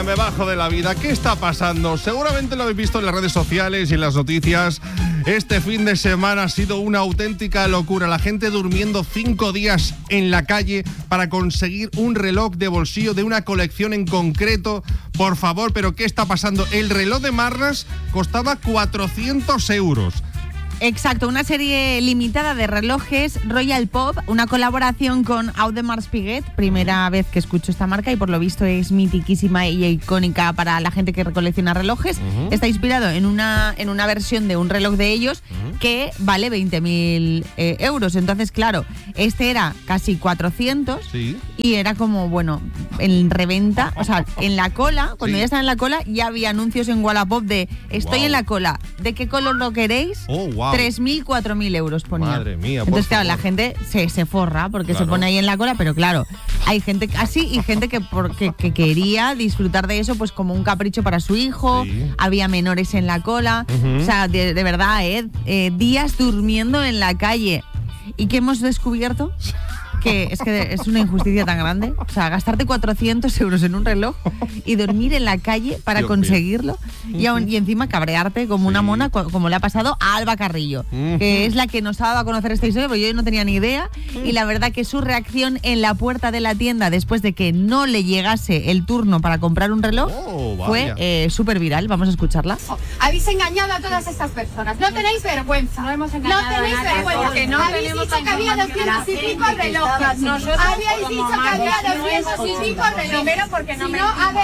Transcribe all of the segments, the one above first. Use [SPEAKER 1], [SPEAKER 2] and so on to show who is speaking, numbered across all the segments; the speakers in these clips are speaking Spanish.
[SPEAKER 1] mía, me bajo de la vida. ¿Qué está pasando? Seguramente lo habéis visto en las redes sociales y en las noticias. Este fin de semana ha sido una auténtica locura. La gente durmiendo 5 días en la calle para conseguir un reloj de bolsillo de una colección en concreto. Por favor, ¿pero qué está pasando? El reloj de Marras costaba 400 euros.
[SPEAKER 2] Exacto, una serie limitada de relojes Royal Pop, una colaboración con Audemars Piguet, primera vez que escucho esta marca y por lo visto es mitiquísima y icónica para la gente que colecciona relojes. Está inspirado en una versión de un reloj de ellos que vale 20.000 euros. Entonces, claro, este era casi 400 y era como, bueno, en reventa, o sea, en la cola, cuando ya estaba en la cola, ya había anuncios en Wallapop de estoy en la cola, ¿de qué color lo queréis? 3.000, 4.000 euros ponía.
[SPEAKER 1] Madre mía,
[SPEAKER 2] entonces, claro, la gente se forra porque se pone ahí en la cola, pero claro, hay gente así y gente que quería disfrutar de eso pues como un capricho para su hijo. Había menores en la cola. O sea, de verdad, días durmiendo en la calle. ¿Y qué hemos descubierto? Que es una injusticia tan grande. O sea, gastarte 400 euros en un reloj y dormir en la calle para Dios conseguirlo y encima cabrearte como una mona, como le ha pasado a Alba Carrillo, que es la que nos ha dado a conocer esta historia, porque yo no tenía ni idea. Y la verdad que su reacción en la puerta de la tienda después de que no le llegase el turno para comprar un reloj fue súper viral. Vamos a escucharla.
[SPEAKER 3] Habéis engañado a todas estas personas. No tenéis vergüenza. No hemos engañado. No tenéis vergüenza. Porque no habéis dicho que había 200 y pico relojes. Nosotros habíais dicho que había 200 y pico relojes. Primero porque no me...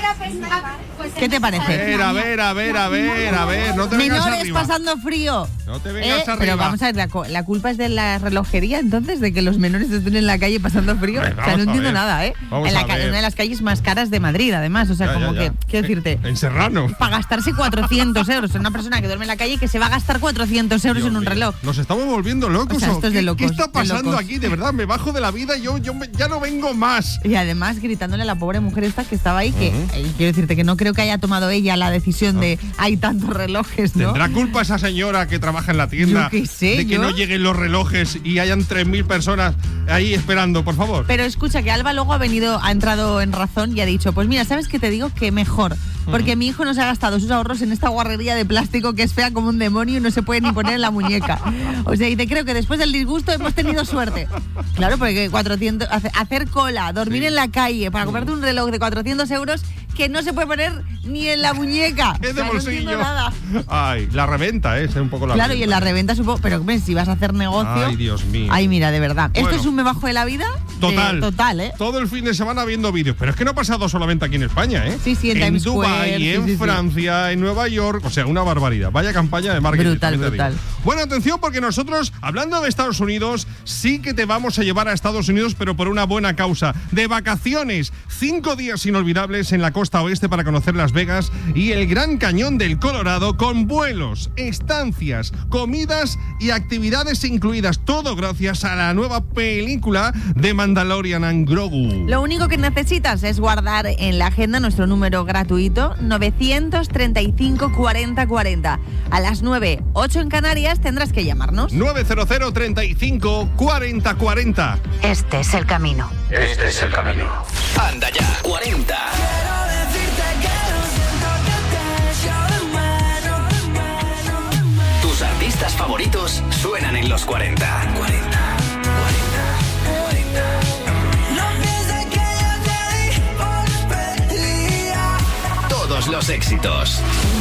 [SPEAKER 2] ¿Qué te parece?
[SPEAKER 1] A ver. No te vengas
[SPEAKER 2] menores
[SPEAKER 1] arriba.
[SPEAKER 2] pasando frío.
[SPEAKER 1] No te vengas arriba.
[SPEAKER 2] Pero vamos a ver, la culpa es de la relojería, entonces, de que los menores estén en la calle pasando frío. O sea, no entiendo nada, ¿eh? En una de las calles más caras de Madrid, además. O sea, que, quiero decirte...
[SPEAKER 1] En Serrano.
[SPEAKER 2] Para gastarse 400 euros. Una persona que duerme en la calle que se va a gastar 400 euros en un reloj.
[SPEAKER 1] Nos estamos volviendo locos.
[SPEAKER 2] O sea, esto es de locos.
[SPEAKER 1] ¿Qué está pasando aquí? De verdad, me bajo de la vida y yo ya no vengo más.
[SPEAKER 2] Y además gritándole a la pobre mujer esta que estaba ahí, que quiero decirte que no creo que haya tomado ella la decisión de hay tantos relojes, ¿no?
[SPEAKER 1] ¿Tendrá culpa esa señora que trabaja en la tienda
[SPEAKER 2] yo qué sé,
[SPEAKER 1] de que no lleguen los relojes y hayan 3.000 personas ahí esperando, por favor?
[SPEAKER 2] Pero escucha, que Alba luego ha entrado en razón y ha dicho, pues mira, ¿sabes qué te digo? Que mejor, porque mi hijo no se ha gastado sus ahorros en esta guarrería de plástico que es fea como un demonio y no se puede ni poner en la muñeca. O sea, y te creo que después del disgusto hemos tenido suerte. Claro, porque 400, hacer cola, dormir en la calle para comprarte un reloj de 400 euros que no se puede poner ni en la muñeca.
[SPEAKER 1] Es de bolsillo.
[SPEAKER 2] No entiendo nada.
[SPEAKER 1] Ay, la reventa, es un poco la
[SPEAKER 2] Claro,
[SPEAKER 1] reventa.
[SPEAKER 2] Y en la reventa supongo, pero si vas a hacer negocio.
[SPEAKER 1] Ay, Dios mío.
[SPEAKER 2] Ay, mira, de verdad.
[SPEAKER 1] Bueno,
[SPEAKER 2] ¿esto es un me bajo de la vida? Total, ¿eh?
[SPEAKER 1] Todo el fin de semana viendo vídeos. Pero es que no ha pasado solamente aquí en España, ¿eh?
[SPEAKER 2] Sí, en Times
[SPEAKER 1] Dubái,
[SPEAKER 2] Square,
[SPEAKER 1] en Francia, en Nueva York. O sea, una barbaridad. Vaya campaña de marketing.
[SPEAKER 2] Brutal.
[SPEAKER 1] Bueno, atención, porque nosotros, hablando de Estados Unidos, sí que te vamos a llevar a Estados Unidos, pero por una buena causa. De vacaciones. 5 días inolvidables en la costa oeste para conocer Las Vegas y el Gran Cañón del Colorado, con vuelos, estancias, comidas y actividades incluidas. Todo gracias a la nueva película de Mandalorian and Grogu.
[SPEAKER 2] Lo único que necesitas es guardar en la agenda nuestro número gratuito 935 40 40. A las 9, 8 en Canarias tendrás que llamarnos.
[SPEAKER 1] 900 35 40 40.
[SPEAKER 4] Este es el camino.
[SPEAKER 5] Este es el camino.
[SPEAKER 6] Anda ya, 40. Tus artistas favoritos suenan en los 40. 40. Todos los éxitos.